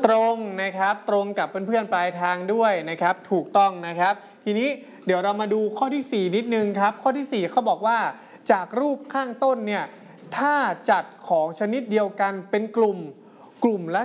ตรงนะครับตรงกับเพื่อนๆปลายทางด้วยนะครับถูกต้องนะครับทีนี้เดี๋ยวเรามาดูข้อที่4นิดนึงครับข้อที่4เขาบอกว่าจากรูปข้างต้นเนี่ยถ้าจัดของชนิดเดียวกันเป็นกลุ่มละ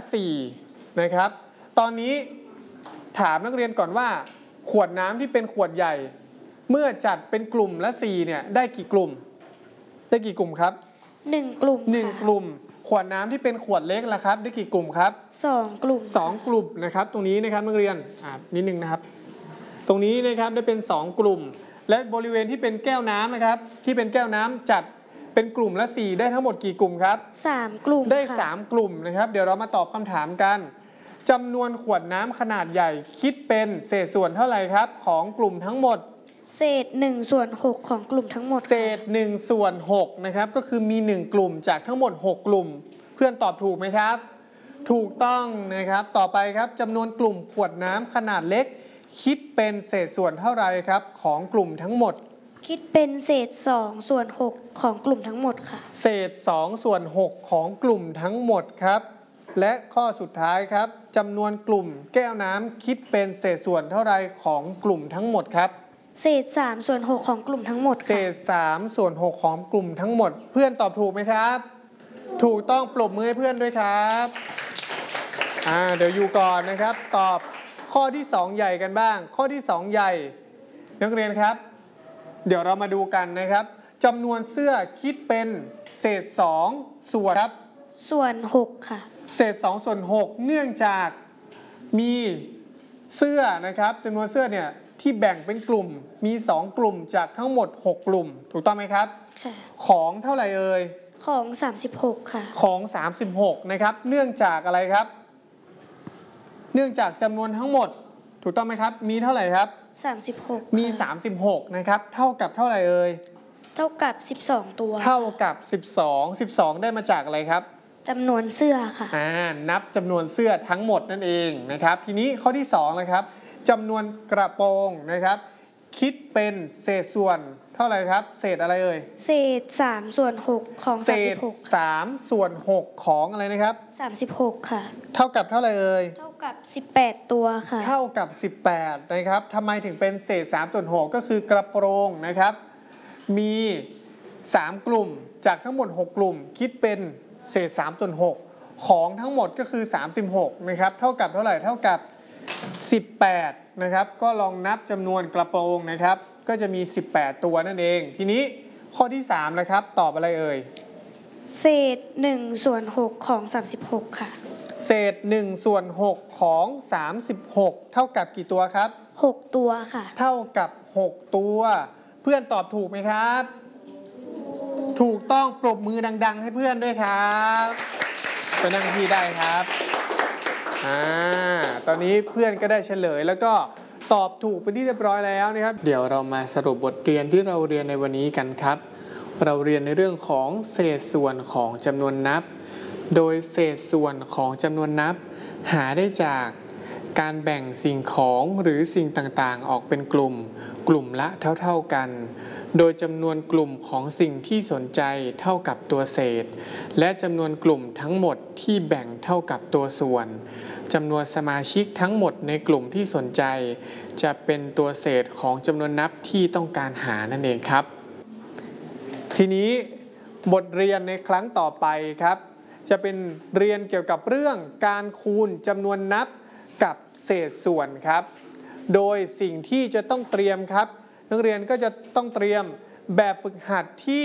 4นะครับตอนนี้ถามนักเรียนก่อนว่าขวดน้ำที่เป็นขวดใหญ่เมื่อจัดเป็นกลุ่มละ4เนี่ยได้กี่กลุ่มครับ1 กลุ่ม1 กลุ่มขวดน้ำที่เป็นขวดเล็กล่ะครับได้กี่กลุ่มครับ2 กลุ่ม2 กลุ่มนะครับตรงนี้นะครับนักเรียนนิดนึงนะครับตรงนี้นะครับได้เป็น2 กลุ่มและบริเวณที่เป็นแก้วน้ำนะครับที่เป็นแก้วน้ำจัดเป็นกลุ่มละ4ได้ทั้งหมดกี่กลุ่มครับ3 กลุ่มได้3 กลุ่มนะครับเดี๋ยวเรามาตอบคำถามกันจำนวนขวดน้ำขนาดใหญ่คิดเป็นเศษส่วนเท่าไหร่ครับของกลุ่มทั้งหมดเศษ1/6ของกลุ่มทั้งหมดเศษ1/6นะครับก็คือมี1 กลุ่มจากทั้งหมด6 กลุ่มเพื่อนตอบถูกไหมครับถูกต้องนะครับต่อไปครับจำนวนกลุ่มขวดน้ำขนาดเล็กคิดเป็นเศษส่วนเท่าไหร่ครับของกลุ่มทั้งหมดคิดเป็นเศษ2/6ของกลุ่มทั้งหมดค่ะเศษ2/6ของกลุ่มทั้งหมดครับและข้อสุดท้ายครับจำนวนกลุ่มแก้วน้ำคิดเป็นเศษส่วนเท่าไหร่ของกลุ่มทั้งหมดครับเศษ3/6ของกลุ่มทั้งหมดเศษ3/6ของกลุ่มทั้งหมดเพื่อนตอบถูกไหมครับถูกต้องปรบมือให้เพื่อนด้วยครับเดี๋ยวอยู่ก่อนนะครับตอบข้อที่2ใหญ่กันบ้างข้อที่2ใหญ่นักเรียนครับเดี๋ยวเรามาดูกันนะครับจำนวนเสื้อคิดเป็นเศษ2ส่วนครับส่วน6ค่ะเศษ2/6เนื่องจากมีเสื้อนะครับจำนวนเสื้อเนี่ยที่แบ่งเป็นกลุ่มมี2 กลุ่มจากทั้งหมด6 กลุ่มถูกต้องไหมครับค่ะของเท่าไหร่เอ่ยของ36ค่ะของ36นะครับเนื่องจากอะไรครับเนื่องจากจำนวนทั้งหมดถูกต้องไหมครับมีเท่าไหร่ครับ36มี36นะครับเท่ากับเท่าไหร่เอ่ยเท่ากับ12ตัวเท่ากับ12ได้มาจากอะไรครับจำนวนเสื้อค่ะนับจำนวนเสื้อทั้งหมดนั่นเองนะครับทีนี้ข้อที่2นะครับจำนวนกระโปรงนะครับคิดเป็นเศษส่วนเท่าไหร่ครับเศษอะไรเอ่ยเศษ3/6ของ36เศษ3/6ของอะไรนะครับ36ค่ะเท่ากับเท่าไหร่เอ่ยเท่ากับ18ตัวค่ะเท่ากับ18นะครับทำไมถึงเป็นเศษ3/6ก็คือกระโปรงนะครับมี3 กลุ่มจากทั้งหมด6 กลุ่มคิดเป็นเศษ3/6ของทั้งหมดก็คือ36นะครับเท่ากับเท่าไหร่เท่ากับ18นะครับก็ลองนับจำนวนกระโปรงนะครับก็จะมี18ตัวนั่นเองทีนี้ข้อที่3นะครับตอบอะไรเอ่ยเศษ1/6ของ36ค่ะเศษ1/6ของ36เท่ากับกี่ตัวครับ6ตัวค่ะเท่ากับ6ตัวเพื่อนตอบถูกไหมครับถูกต้องปรบมือดังๆให้เพื่อนด้วยครับไปนั่งที่ได้ครับตอนนี้เพื่อนก็ได้เฉลยแล้วก็ตอบถูกเป็นที่เรียบร้อยแล้วนะครับเดี๋ยวเรามาสรุปบทเรียนที่เราเรียนในวันนี้กันครับเราเรียนในเรื่องของเศษส่วนของจำนวนนับโดยเศษส่วนของจำนวนนับหาได้จากการแบ่งสิ่งของหรือสิ่งต่างๆออกเป็นกลุ่มละเท่าๆกันโดยจำนวนกลุ่มของสิ่งที่สนใจเท่ากับตัวเศษและจำนวนกลุ่มทั้งหมดที่แบ่งเท่ากับตัวส่วนจำนวนสมาชิกทั้งหมดในกลุ่มที่สนใจจะเป็นตัวเศษของจำนวนนับที่ต้องการหานั่นเองครับทีนี้บทเรียนในครั้งต่อไปครับจะเป็นเรียนเกี่ยวกับเรื่องการคูณจำนวนนับกับเศษส่วนครับโดยสิ่งที่จะต้องเตรียมครับนักเรียนก็จะต้องเตรียมแบบฝึกหัดที่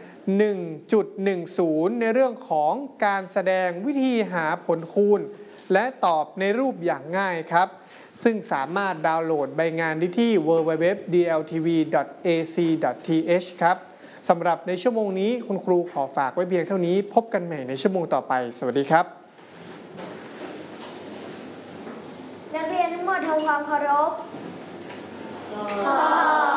1.10 ในเรื่องของการแสดงวิธีหาผลคูณและตอบในรูปอย่างง่ายครับซึ่งสามารถดาวน์โหลดใบงานได้ที่ www.dltv.ac.th ครับสำหรับในชั่วโมงนี้คุณครูขอฝากไว้เพียงเท่านี้พบกันใหม่ในชั่วโมงต่อไปสวัสดีครับนักเรียนทั้งหมดทำความเคารพ